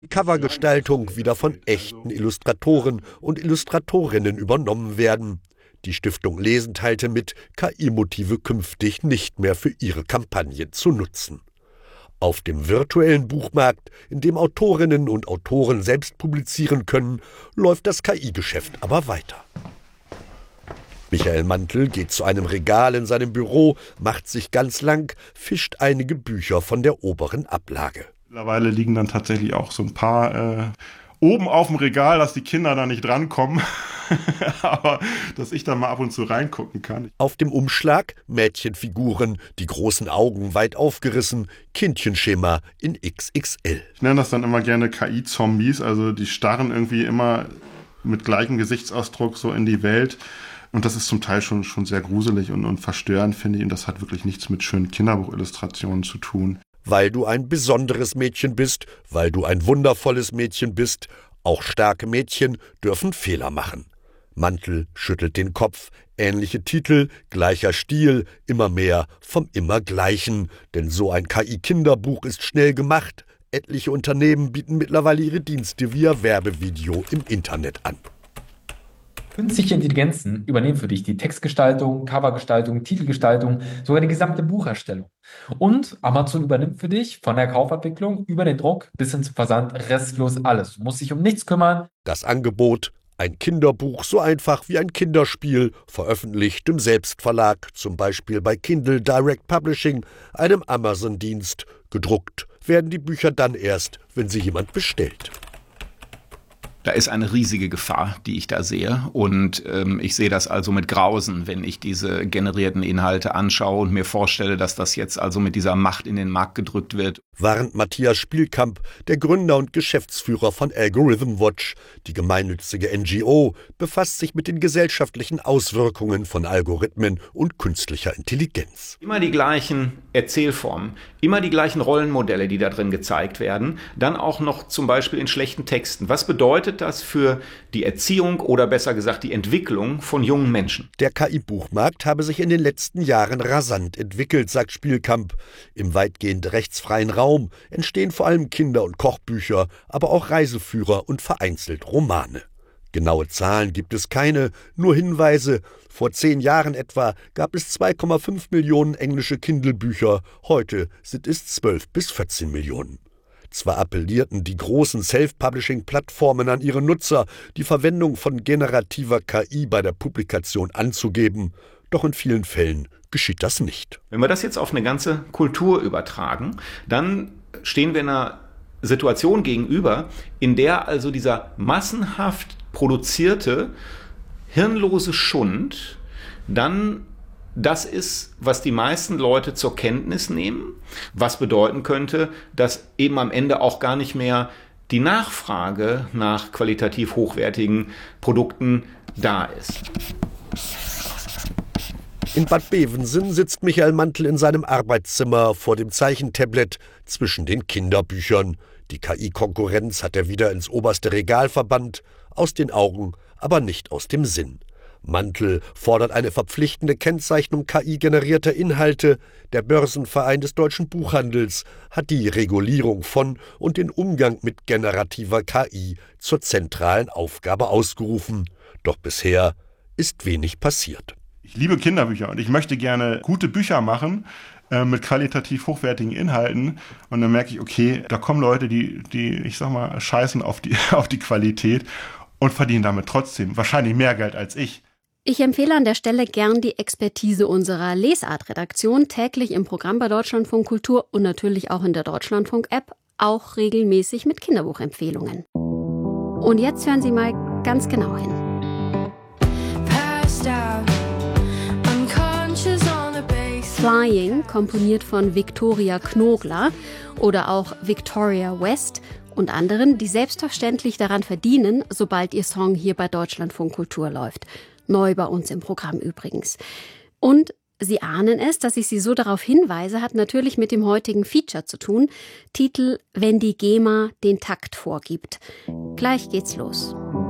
Die Covergestaltung wieder von echten Illustratoren und Illustratorinnen übernommen werden. Die Stiftung Lesen teilte mit, KI-Motive künftig nicht mehr für ihre Kampagnen zu nutzen. Auf dem virtuellen Buchmarkt, in dem Autorinnen und Autoren selbst publizieren können, läuft das KI-Geschäft aber weiter. Michael Mantl geht zu einem Regal in seinem Büro, macht sich ganz lang, fischt einige Bücher von der oberen Ablage. Mittlerweile liegen dann tatsächlich auch so ein paar oben auf dem Regal, dass die Kinder da nicht drankommen, aber dass ich da mal ab und zu reingucken kann. Auf dem Umschlag Mädchenfiguren, die großen Augen weit aufgerissen, Kindchenschema in XXL. Ich nenne das dann immer gerne KI-Zombies, also die starren irgendwie immer mit gleichem Gesichtsausdruck so in die Welt. Und das ist zum Teil schon sehr gruselig und verstörend, finde ich. Und das hat wirklich nichts mit schönen Kinderbuchillustrationen zu tun. Weil du ein besonderes Mädchen bist, weil du ein wundervolles Mädchen bist, auch starke Mädchen dürfen Fehler machen. Mantl schüttelt den Kopf, ähnliche Titel, gleicher Stil, immer mehr vom Immergleichen. Denn so ein KI-Kinderbuch ist schnell gemacht. Etliche Unternehmen bieten mittlerweile ihre Dienste via Werbevideo im Internet an. Künstliche Intelligenzen übernehmen für dich die Textgestaltung, Covergestaltung, Titelgestaltung, sogar die gesamte Bucherstellung. Und Amazon übernimmt für dich von der Kaufabwicklung über den Druck bis hin zum Versand restlos alles. Du musst dich um nichts kümmern. Das Angebot: ein Kinderbuch so einfach wie ein Kinderspiel, veröffentlicht im Selbstverlag, zum Beispiel bei Kindle Direct Publishing, einem Amazon-Dienst. Gedruckt werden die Bücher dann erst, wenn sie jemand bestellt. Da ist eine riesige Gefahr, die ich da sehe. Und ich sehe das also mit Grausen, wenn ich diese generierten Inhalte anschaue und mir vorstelle, dass das jetzt also mit dieser Macht in den Markt gedrückt wird. Warnt Matthias Spielkamp, der Gründer und Geschäftsführer von Algorithm Watch. Die gemeinnützige NGO befasst sich mit den gesellschaftlichen Auswirkungen von Algorithmen und künstlicher Intelligenz. Immer die gleichen Erzählformen, immer die gleichen Rollenmodelle, die da drin gezeigt werden, dann auch noch zum Beispiel in schlechten Texten. Was bedeutet das für die Erziehung oder besser gesagt die Entwicklung von jungen Menschen? Der KI-Buchmarkt habe sich in den letzten Jahren rasant entwickelt, sagt Spielkamp. Im weitgehend rechtsfreien Raum entstehen vor allem Kinder- und Kochbücher, aber auch Reiseführer und vereinzelt Romane. Genaue Zahlen gibt es keine, nur Hinweise. Vor 10 Jahren etwa gab es 2,5 Millionen englische Kindle-Bücher, heute sind es 12 bis 14 Millionen. Zwar appellierten die großen Self-Publishing-Plattformen an ihre Nutzer, die Verwendung von generativer KI bei der Publikation anzugeben, doch in vielen Fällen geschieht das nicht. Wenn wir das jetzt auf eine ganze Kultur übertragen, dann stehen wir in einer Situation gegenüber, in der also dieser massenhaft produzierte, hirnlose Schund dann das ist, was die meisten Leute zur Kenntnis nehmen, was bedeuten könnte, dass eben am Ende auch gar nicht mehr die Nachfrage nach qualitativ hochwertigen Produkten da ist. In Bad Bevensen sitzt Michael Mantl in seinem Arbeitszimmer vor dem Zeichentablet zwischen den Kinderbüchern. Die KI-Konkurrenz hat er wieder ins oberste Regal verbannt, aus den Augen, aber nicht aus dem Sinn. Mantl fordert eine verpflichtende Kennzeichnung KI-generierter Inhalte. Der Börsenverein des deutschen Buchhandels hat die Regulierung von und den Umgang mit generativer KI zur zentralen Aufgabe ausgerufen. Doch bisher ist wenig passiert. Ich liebe Kinderbücher und ich möchte gerne gute Bücher machen mit qualitativ hochwertigen Inhalten. Und dann merke ich, okay, da kommen Leute, die ich sag mal, scheißen auf die Qualität und verdienen damit trotzdem wahrscheinlich mehr Geld als ich. Ich empfehle an der Stelle gern die Expertise unserer Lesart-Redaktion, täglich im Programm bei Deutschlandfunk Kultur und natürlich auch in der Deutschlandfunk-App, auch regelmäßig mit Kinderbuchempfehlungen. Und jetzt hören Sie mal ganz genau hin. Flying, komponiert von Victoria Knobler oder auch Victoria West und anderen, die selbstverständlich daran verdienen, sobald ihr Song hier bei Deutschlandfunk Kultur läuft. Neu bei uns im Programm übrigens. Und Sie ahnen es, dass ich Sie so darauf hinweise, hat natürlich mit dem heutigen Feature zu tun. Titel: Wenn die GEMA den Takt vorgibt. Gleich geht's los.